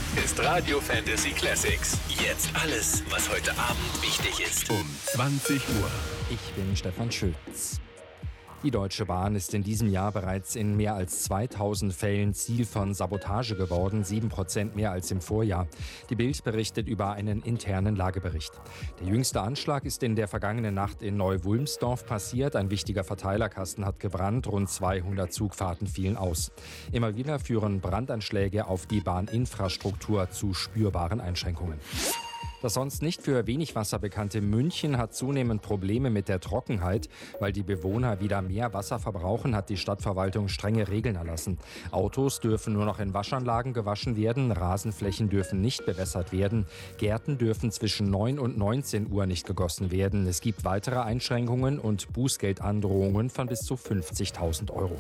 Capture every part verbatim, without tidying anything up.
ist Radio Fantasy Classics. Jetzt alles, was heute Abend wichtig ist. Um zwanzig Uhr. Ich bin Stefan Schütz. Die Deutsche Bahn ist in diesem Jahr bereits in mehr als zweitausend Fällen Ziel von Sabotage geworden, sieben Prozent mehr als im Vorjahr. Die Bild berichtet über einen internen Lagebericht. Der jüngste Anschlag ist in der vergangenen Nacht in Neu-Wulmsdorf passiert. Ein wichtiger Verteilerkasten hat gebrannt, rund zweihundert Zugfahrten fielen aus. Immer wieder führen Brandanschläge auf die Bahninfrastruktur zu spürbaren Einschränkungen. Das sonst nicht für wenig Wasser bekannte München hat zunehmend Probleme mit der Trockenheit. Weil die Bewohner wieder mehr Wasser verbrauchen, hat die Stadtverwaltung strenge Regeln erlassen. Autos dürfen nur noch in Waschanlagen gewaschen werden, Rasenflächen dürfen nicht bewässert werden, Gärten dürfen zwischen neun und neunzehn Uhr nicht gegossen werden. Es gibt weitere Einschränkungen und Bußgeldandrohungen von bis zu fünfzigtausend Euro.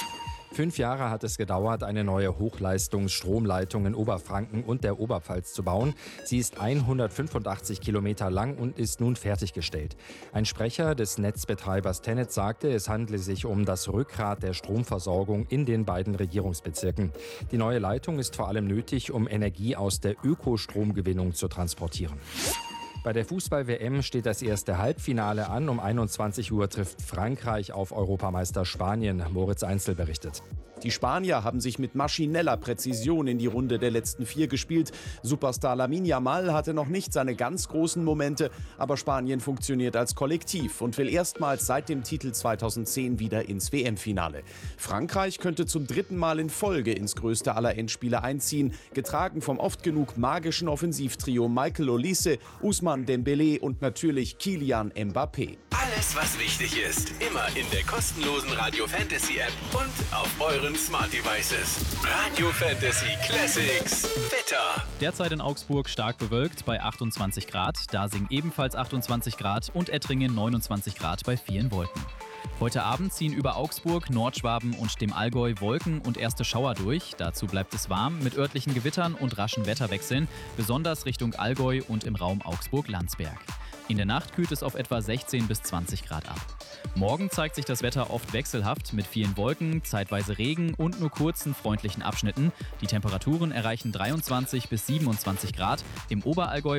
Fünf Jahre hat es gedauert, eine neue Hochleistungsstromleitung in Oberfranken und der Oberpfalz zu bauen. Sie ist hundertfünfundachtzig Kilometer lang und ist nun fertiggestellt. Ein Sprecher des Netzbetreibers TenneT sagte, es handle sich um das Rückgrat der Stromversorgung in den beiden Regierungsbezirken. Die neue Leitung ist vor allem nötig, um Energie aus der Ökostromgewinnung zu transportieren. Bei der Fußball-W M steht das erste Halbfinale an. Um einundzwanzig Uhr trifft Frankreich auf Europameister Spanien. Moritz Einzel berichtet. Die Spanier haben sich mit maschineller Präzision in die Runde der letzten vier gespielt. Superstar Lamine Yamal hatte noch nicht seine ganz großen Momente, aber Spanien funktioniert als Kollektiv und will erstmals seit dem Titel zweitausendzehn wieder ins W M-Finale. Frankreich könnte zum dritten Mal in Folge ins größte aller Endspiele einziehen, getragen vom oft genug magischen Offensivtrio Michael Olise, Ousmane Dembélé und natürlich Kylian Mbappé. Alles, was wichtig ist, immer in der kostenlosen Radio Fantasy App und auf euren Smart Devices. Radio Fantasy Classics. Wetter. Derzeit in Augsburg stark bewölkt bei achtundzwanzig Grad, Dasing ebenfalls achtundzwanzig Grad und Ettringen neunundzwanzig Grad bei vielen Wolken. Heute Abend ziehen über Augsburg, Nordschwaben und dem Allgäu Wolken und erste Schauer durch. Dazu bleibt es warm mit örtlichen Gewittern und raschen Wetterwechseln, besonders Richtung Allgäu und im Raum Augsburg-Landsberg. In der Nacht kühlt es auf etwa sechzehn bis zwanzig Grad ab. Morgen zeigt sich das Wetter oft wechselhaft mit vielen Wolken, zeitweise Regen und nur kurzen freundlichen Abschnitten. Die Temperaturen erreichen dreiundzwanzig bis siebenundzwanzig Grad. Im Oberallgäu